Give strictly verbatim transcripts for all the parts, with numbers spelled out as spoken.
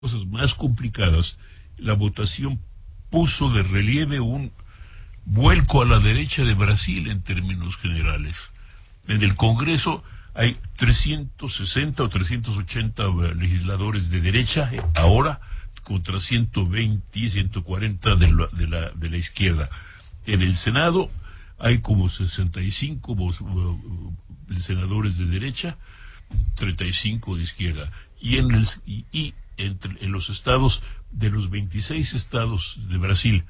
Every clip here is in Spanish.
cosas más complicadas, la votación puso de relieve un vuelco a la derecha de Brasil en términos generales. En el Congreso hay trescientos sesenta o trescientos ochenta legisladores de derecha ahora contra ciento veinte, ciento cuarenta de la, de la, de la izquierda. En el Senado hay como sesenta y cinco senadores de derecha, treinta y cinco de izquierda. Y en, el, y, y entre, en los estados, de los veintiséis estados de Brasil,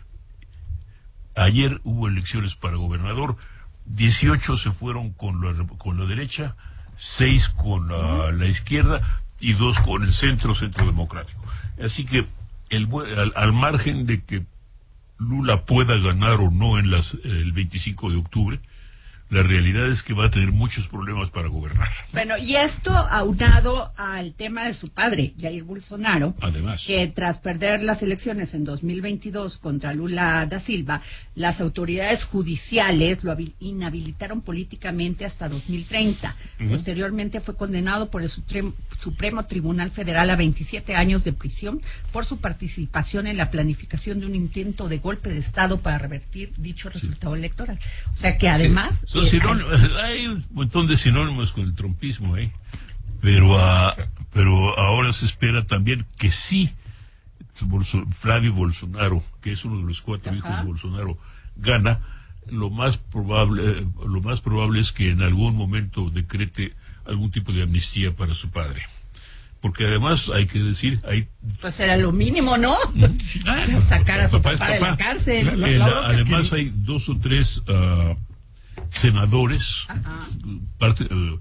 ayer hubo elecciones para gobernador, dieciocho se fueron con la, con la derecha, seis con la, la izquierda y dos con el centro, centro democrático. Así que el, al, al margen de que Lula pueda ganar o no en las, el veinticinco de octubre, la realidad es que va a tener muchos problemas para gobernar. Bueno, y esto aunado al tema de su padre, Jair Bolsonaro, además, que tras perder las elecciones en dos mil veintidós contra Lula da Silva, las autoridades judiciales lo inhabilitaron políticamente hasta dos mil treinta. Uh-huh. Posteriormente fue condenado por el Supremo, Supremo Tribunal Federal a veintisiete años de prisión por su participación en la planificación de un intento de golpe de Estado para revertir dicho resultado sí. electoral. O sea que además... Sí. Sinónimos, hay un montón de sinónimos con el trumpismo, ¿eh? Pero, uh, pero ahora se espera también que sí Bolso, Flavio Bolsonaro, que es uno de los cuatro Ajá. hijos de Bolsonaro, gana. Lo más probable, lo más probable es que en algún momento decrete algún tipo de amnistía para su padre. Porque además hay que decir, hay... Pues era lo mínimo, ¿no? Sí, ah, sacar a su papá, papá de la cárcel. La, la, la, la, además que... hay dos o tres... Uh, senadores, parte, uh,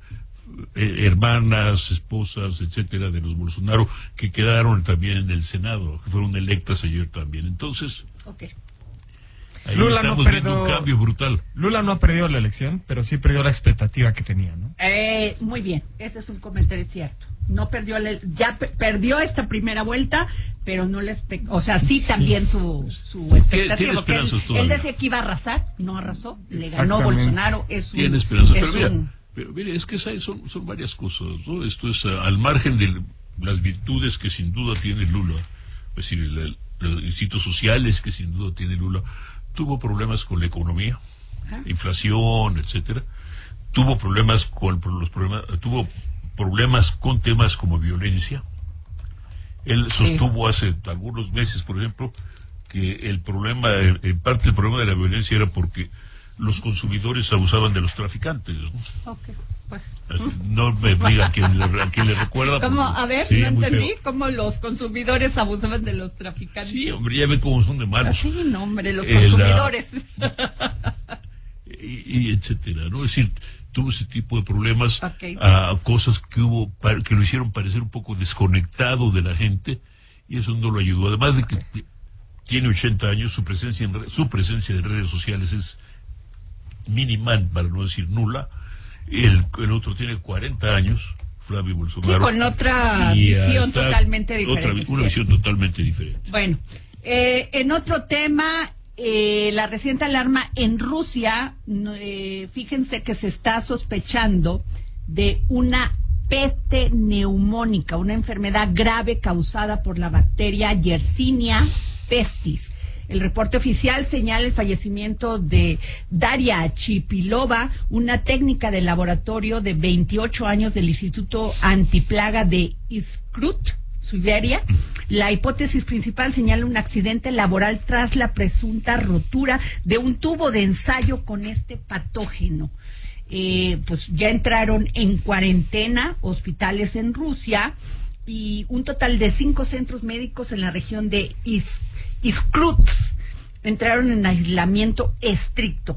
hermanas, esposas, etcétera, de los Bolsonaro, que quedaron también en el Senado, que fueron electas ayer también. Entonces, okay. ahí Lula estamos no perdió, viendo un cambio brutal. Lula no ha perdido la elección, pero sí perdió la expectativa que tenía, ¿no? Eh, muy bien, ese es un comentario cierto. No perdió, la, ya pe- perdió esta primera vuelta, pero no le espe- o sea, sí también su, su expectativa. Tiene esperanzas él, él decía que iba a arrasar, no arrasó, le ganó Bolsonaro. Es un, tiene esperanzas, es pero mira, un... pero mire, es que son, son varias cosas, ¿no? Esto es uh, al margen de las virtudes que sin duda tiene Lula, es decir, el, los institutos sociales que sin duda tiene Lula. Tuvo problemas con la economía, ¿Ah? inflación, etcétera. Tuvo problemas con los problemas, tuvo problemas con temas como violencia. Él sostuvo sí. hace algunos meses, por ejemplo, que el problema, en parte el problema de la violencia era porque los consumidores abusaban de los traficantes, ¿no? Okay, pues. Así, no me diga a quién le, a quién le recuerda. ¿Cómo? A ver, sí, no entendí cómo los consumidores abusaban de los traficantes. Sí, hombre, ya ven cómo son de malos. Sí, no, hombre, los consumidores. Eh, y, y etcétera, ¿no? Es decir, tuvo ese tipo de problemas, okay. a cosas que hubo que lo hicieron parecer un poco desconectado de la gente, y eso no lo ayudó. Además de que tiene ochenta años, su presencia en su presencia en redes sociales es minimal, para no decir nula. El, el otro tiene cuarenta años, Flavio Bolsonaro. Sí, con otra visión totalmente diferente. Otra, una visión totalmente diferente. Bueno, eh, en otro tema, eh, la reciente alarma en Rusia, eh, fíjense que se está sospechando de una peste neumónica, una enfermedad grave causada por la bacteria Yersinia pestis. El reporte oficial señala el fallecimiento de Daria Chipilova, una técnica de laboratorio de veintiocho años del Instituto Antiplaga de Izkrut, Siberia. La hipótesis principal señala un accidente laboral tras la presunta rotura de un tubo de ensayo con este patógeno. Eh, pues ya entraron en cuarentena hospitales en Rusia y un total de cinco centros médicos en la región de Izkrut. Izkrutsk entraron en aislamiento estricto.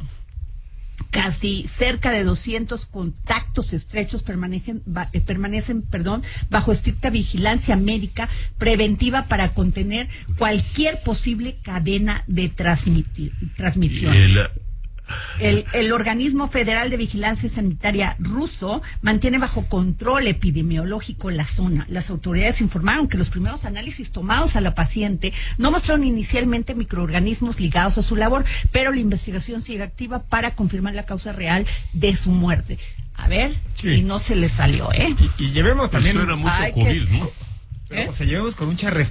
Casi cerca de doscientos contactos estrechos permanecen, va, eh, permanecen perdón, bajo estricta vigilancia médica preventiva para contener cualquier posible cadena de transmitir, transmisión. El, El, el organismo federal de vigilancia sanitaria ruso mantiene bajo control epidemiológico la zona. Las autoridades informaron que los primeros análisis tomados a la paciente no mostraron inicialmente microorganismos ligados a su labor, pero la investigación sigue activa para confirmar la causa real de su muerte. A ver sí. si no se le salió, ¿eh? Y, y llevemos también... Suena mucho Ay, COVID, que... ¿no? Pero, o sea, llevemos con mucha responsabilidad